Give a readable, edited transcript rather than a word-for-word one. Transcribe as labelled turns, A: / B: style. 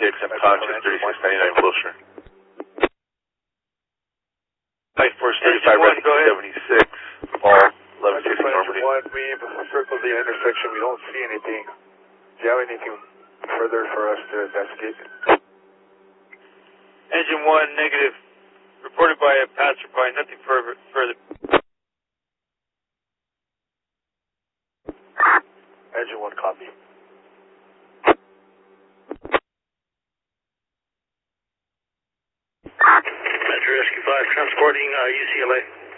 A: I'm conscious, 3699 Wilshire. Type Force 35, ready, 76, fall, 1160 Normandy.
B: We've circled the intersection, we don't see anything. Do you have anything further for us to investigate?
C: Engine 1, negative. Reported by a passerby, nothing further.
B: Engine 1, copy.
D: Metro Rescue 5, transporting UCLA.